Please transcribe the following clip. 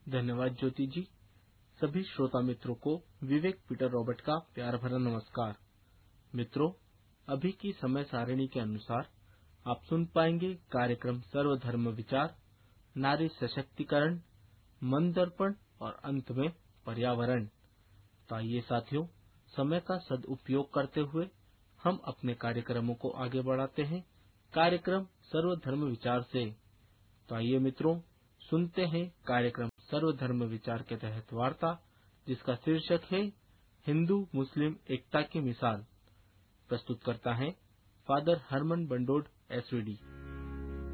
धन्यवाद ज्योति जी। सभी श्रोता मित्रों को विवेक पीटर रॉबर्ट का प्यार भरा नमस्कार। मित्रों, अभी की समय सारिणी के अनुसार आप सुन पाएंगे कार्यक्रम सर्वधर्म विचार, नारी सशक्तिकरण, मन दर्पण और अंत में पर्यावरण। तो आइए साथियों, समय का सदुपयोग करते हुए हम अपने कार्यक्रमों को आगे बढ़ाते हैं कार्यक्रम सर्वधर्म विचार से। तो आइए मित्रों, सुनते हैं कार्यक्रम सर्वधर्म विचार के तहत वार्ता, जिसका शीर्षक है हिंदू मुस्लिम एकता की मिसाल। प्रस्तुत करता है फादर हरमन बंडोड, एसवीडी।